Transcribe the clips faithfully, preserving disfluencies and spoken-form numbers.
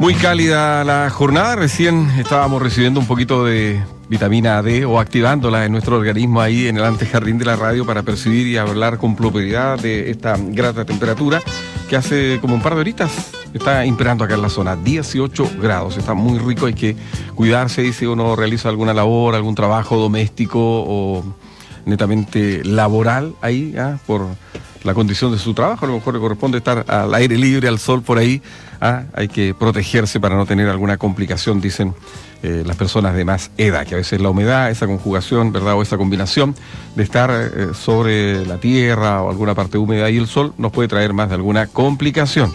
Muy cálida la jornada, recién estábamos recibiendo un poquito de vitamina D o activándola en nuestro organismo ahí en el antejardín de la radio para percibir y hablar con propiedad de esta grata temperatura que hace como un par de horitas está imperando acá en la zona, dieciocho grados, está muy rico, hay que cuidarse y si uno realiza alguna labor, algún trabajo doméstico o netamente laboral ahí, ¿ah? por la condición de su trabajo, a lo mejor le corresponde estar al aire libre, al sol por ahí, ¿ah? Hay que protegerse para no tener alguna complicación, dicen eh, las personas de más edad, que a veces la humedad, esa conjugación, ¿verdad? O esa combinación de estar eh, sobre la tierra o alguna parte húmeda y el sol nos puede traer más de alguna complicación.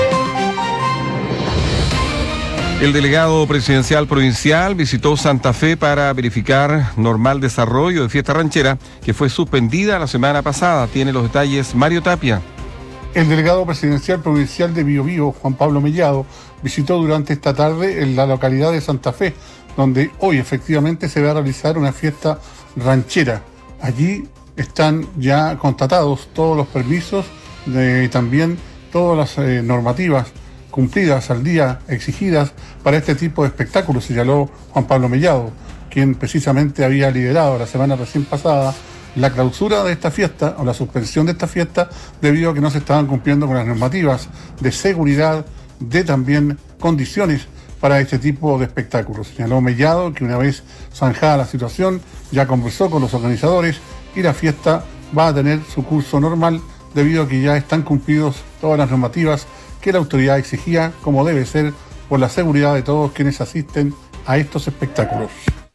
El delegado presidencial provincial visitó Santa Fe para verificar normal desarrollo de fiesta ranchera que fue suspendida la semana pasada. Tiene los detalles Mario Tapia. El delegado presidencial provincial de Biobío, Juan Pablo Mellado, visitó durante esta tarde en la localidad de Santa Fe, donde hoy efectivamente se va a realizar una fiesta ranchera. Allí están ya constatados todos los permisos de, y también todas las eh, normativas cumplidas al día, exigidas para este tipo de espectáculos, señaló Juan Pablo Mellado, quien precisamente había liderado la semana recién pasada la clausura de esta fiesta o la suspensión de esta fiesta debido a que no se estaban cumpliendo con las normativas de seguridad, de también condiciones para este tipo de espectáculos. Señaló Mellado que una vez zanjada la situación ya conversó con los organizadores y la fiesta va a tener su curso normal debido a que ya están cumplidos todas las normativas que la autoridad exigía, como debe ser, por la seguridad de todos quienes asisten a estos espectáculos.